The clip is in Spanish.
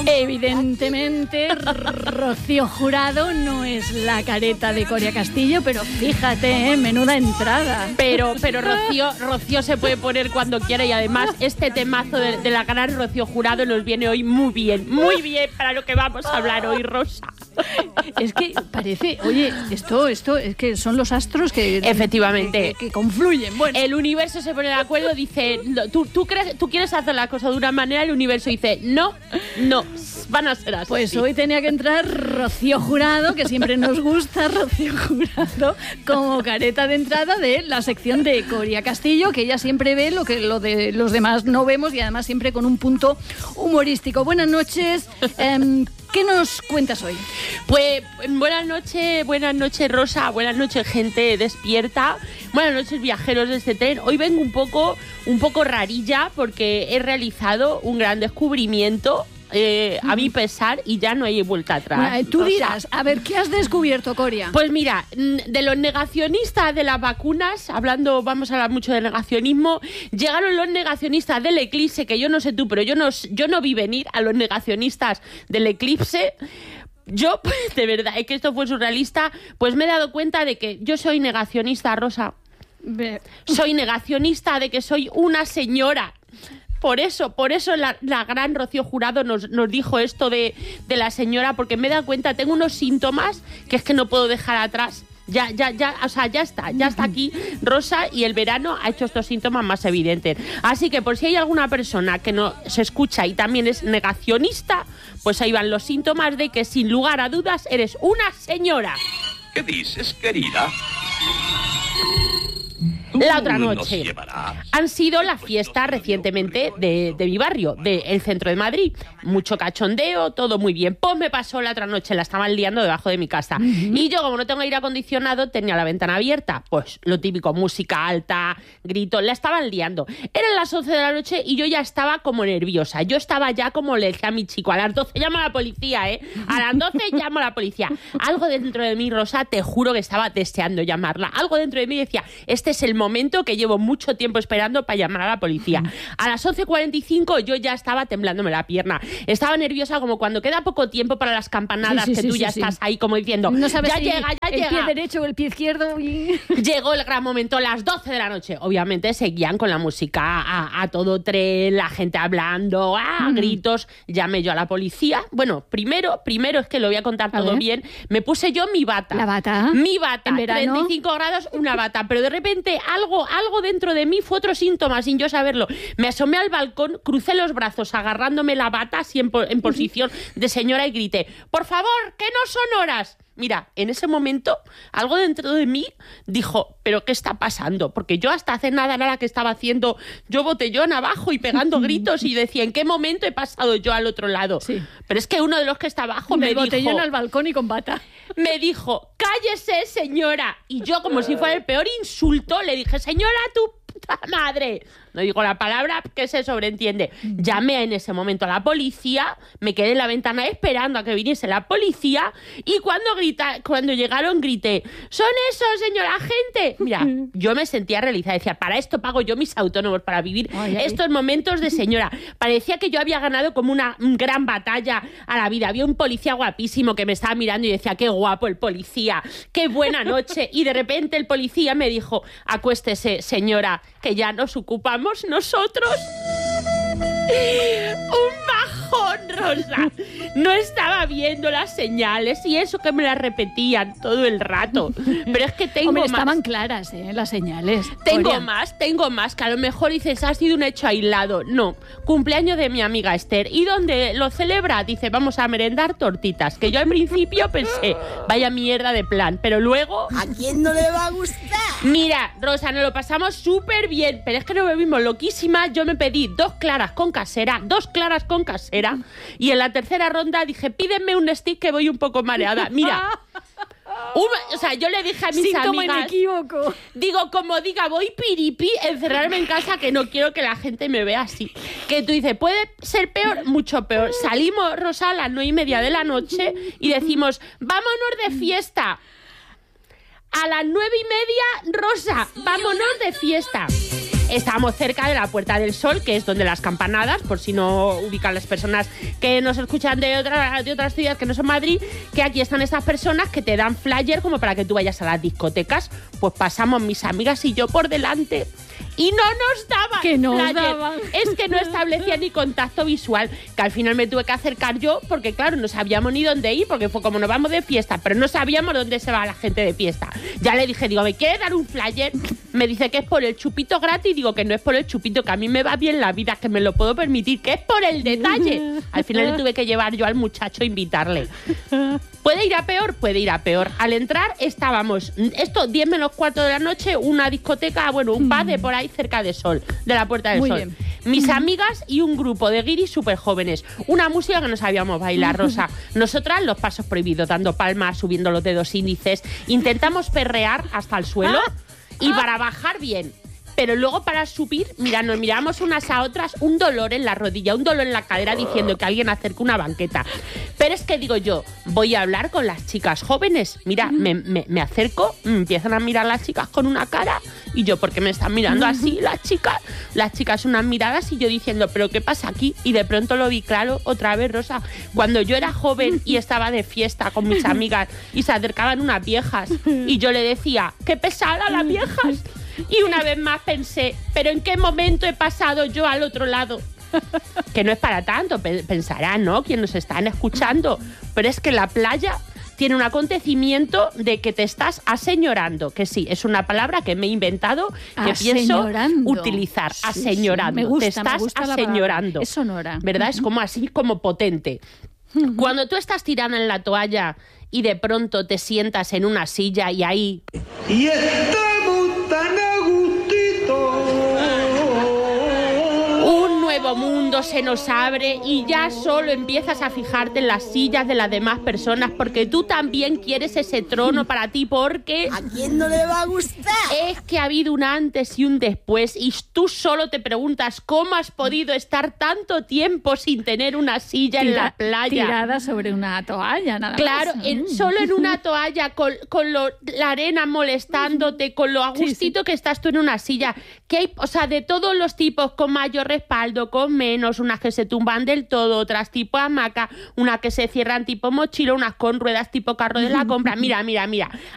Evidentemente, Rocío Jurado no es la careta de Coria Castillo, pero fíjate, menuda entrada. Pero Rocío se puede poner cuando quiera y además este temazo de la gran Rocío Jurado nos viene hoy muy bien para lo que vamos a hablar hoy, Rosa. Es que parece, oye, esto es que son los astros que efectivamente que confluyen. Bueno, el universo se pone de acuerdo, dice, tú quieres hacer la cosa de una manera, el universo dice, no, van a ser así. Pues hoy tenía que entrar Rocío Jurado, que siempre nos gusta Rocío Jurado, como careta de entrada de la sección de Coria Castillo, que ella siempre ve lo de los demás no vemos y además siempre con un punto humorístico. Buenas noches. ¿Qué nos cuentas hoy? Pues buenas noches, Rosa, buenas noches, gente despierta, buenas noches, viajeros de este tren. Hoy vengo un poco rarilla porque he realizado un gran descubrimiento. A mi pesar, y ya no hay vuelta atrás. Bueno, tú dirás, a ver, ¿qué has descubierto, Coria? Pues mira, de los negacionistas de las vacunas, vamos a hablar mucho de negacionismo, llegaron los negacionistas del eclipse, que yo no sé tú, pero yo no vi venir a los negacionistas del eclipse. Yo, pues, de verdad, es que esto fue surrealista, pues me he dado cuenta de que yo soy negacionista, Rosa. Soy negacionista de que soy una señora. Por eso la gran Rocío Jurado nos dijo esto de la señora, porque me he dado cuenta, tengo unos síntomas que es que no puedo dejar atrás. Ya está aquí Rosa, y el verano ha hecho estos síntomas más evidentes. Así que por si hay alguna persona que no se escucha y también es negacionista, pues ahí van los síntomas de que sin lugar a dudas eres una señora. ¿Qué dices, querida? La otra noche han sido la fiesta recientemente de mi barrio, del centro de Madrid. Mucho cachondeo, todo muy bien. Pues me pasó la otra noche, la estaban liando debajo de mi casa. Y yo, como no tengo aire acondicionado, tenía la ventana abierta. Pues lo típico, música alta, gritos, la estaban liando. Eran las 11 de la noche y yo ya estaba como nerviosa. Yo estaba ya como le decía a mi chico, a las 12 llamo a la policía, ¿eh? A las 12 llamo a la policía. Algo dentro de mí, Rosa, te juro que estaba deseando llamarla. Algo dentro de mí decía, este es el momento que llevo mucho tiempo esperando para llamar a la policía. A las 11:45 yo ya estaba temblándome la pierna. Estaba nerviosa como cuando queda poco tiempo para las campanadas, que tú ya estás ahí como diciendo, no sabes ya si llega. El pie derecho o el pie izquierdo. Llegó el gran momento, a las 12 de la noche. Obviamente seguían con la música a todo tren, la gente hablando, gritos. Llamé yo a la policía. Bueno, primero es que lo voy a contar todo bien. Me puse yo mi bata. ¿La bata? Mi bata. ¿En verano? 35 grados, una bata. Pero de repente algo dentro de mí fue otro síntoma sin yo saberlo. Me asomé al balcón, crucé los brazos agarrándome la bata así en posición de señora y grité, por favor, que no son horas. Mira, en ese momento, algo dentro de mí dijo, ¿pero qué está pasando? Porque yo hasta hace nada que estaba haciendo yo botellón abajo y pegando gritos y decía, ¿en qué momento he pasado yo al otro lado? Sí. Pero es que uno de los que está abajo me dijo... botellón al balcón y con bata. Me dijo, cállese, señora. Y yo, como si fuera el peor insulto, le dije, señora, tu puta madre. No digo la palabra que se sobreentiende. Llamé en ese momento a la policía, me quedé en la ventana esperando a que viniese la policía y cuando llegaron grité, ¿son esos, señora agente? Mira, yo me sentía realizada. Decía, para esto pago yo mis autónomos, para vivir estos momentos de señora. Parecía que yo había ganado como una gran batalla a la vida. Había un policía guapísimo que me estaba mirando y decía, qué guapo el policía, qué buena noche. Y de repente el policía me dijo, acuéstese, señora, que ya nos ocupamos nosotros. Un bajón, Rosa. No estaba viendo las señales y eso que me las repetían todo el rato. Pero es que tengo más. Estaban claras, las señales. Tengo más, que a lo mejor dices, ha sido un hecho aislado. No, cumpleaños de mi amiga Esther. ¿Y dónde lo celebra? Dice, vamos a merendar tortitas. Que yo al principio pensé, vaya mierda de plan. Pero luego... ¿A quién no le va a gustar? Mira, Rosa, nos lo pasamos súper bien. Pero es que nos bebimos loquísimas. Yo me pedí 2 claras con casera. Y en la tercera ronda dije, pídeme un stick que voy un poco mareada. Mira... O sea, yo le dije a mis amigas, inequívoco. Digo, como diga, voy piripi, encerrarme en casa, que no quiero que la gente me vea así. Que tú dices, puede ser peor, mucho peor. Salimos, Rosa, a las 9:30 de la noche y decimos, vámonos de fiesta. A las 9:30, Rosa, vámonos de fiesta. Estábamos cerca de la Puerta del Sol, que es donde las campanadas, por si no ubican las personas que nos escuchan de otras ciudades que no son Madrid, que aquí están estas personas que te dan flyer como para que tú vayas a las discotecas. Pues pasamos mis amigas y yo por delante y no nos daban que no flyer. daban. Es que no establecía ni contacto visual, que al final me tuve que acercar yo porque claro, no sabíamos ni dónde ir, porque fue como nos vamos de fiesta, pero no sabíamos dónde se va la gente de fiesta. Ya le dije, digo, ¿me quiere dar un flyer? Me dice que es por el chupito gratis, digo que no es por el chupito, que a mí me va bien la vida, que me lo puedo permitir, que es por el detalle. Al final le tuve que llevar yo al muchacho a invitarle. ¿Puede ir a peor? Puede ir a peor. Al entrar estábamos, 10 menos cuarto de la noche, una discoteca, bueno, un pub de por ahí cerca de Sol, de la Puerta del Muy Sol. bien. Mis amigas y un grupo de guiris súper jóvenes. Una música que no sabíamos bailar, Rosa. Nosotras los pasos prohibidos, dando palmas, subiendo los dedos índices. Intentamos perrear hasta el suelo y para bajar bien. Pero luego para subir, mira, nos miramos unas a otras, un dolor en la rodilla, un dolor en la cadera, diciendo que alguien acerque una banqueta. Pero es que digo yo, voy a hablar con las chicas jóvenes. Mira, me acerco, me empiezan a mirar las chicas con una cara. Y yo, ¿por qué me están mirando así las chicas? Las chicas unas miradas y yo diciendo, ¿pero qué pasa aquí? Y de pronto lo vi claro otra vez, Rosa. Cuando yo era joven y estaba de fiesta con mis amigas y se acercaban unas viejas y yo le decía, ¡qué pesada las viejas! Y una vez más pensé, ¿pero en qué momento he pasado yo al otro lado? Que no es para tanto, pensarán, ¿no? Quienes nos están escuchando. Pero es que la playa tiene un acontecimiento de que te estás aseñorando. Que sí, es una palabra que me he inventado, que pienso utilizar. Sí, aseñorando. Sí, me gusta, te estás me gusta aseñorando. Es sonora. ¿Verdad? Es como así, como potente. Cuando tú estás tirada en la toalla y de pronto te sientas en una silla y ahí... Y estamos tan a gustito. Un nuevo mundo se nos abre y ya solo empiezas a fijarte en las sillas de las demás personas porque tú también quieres ese trono para ti, porque... ¿A quién no le va a gustar? Es que ha habido un antes y un después y tú solo te preguntas cómo has podido estar tanto tiempo sin tener una silla en la playa. Tirada sobre una toalla, nada Claro, más. solo en una toalla, con la arena molestándote, con lo a gustito que estás tú en una silla. Que hay, o sea, de todos los tipos, con mayor respaldo, con menos, unas que se tumban del todo, otras tipo hamaca, unas que se cierran tipo mochila, unas con ruedas tipo carro de la compra. Mira.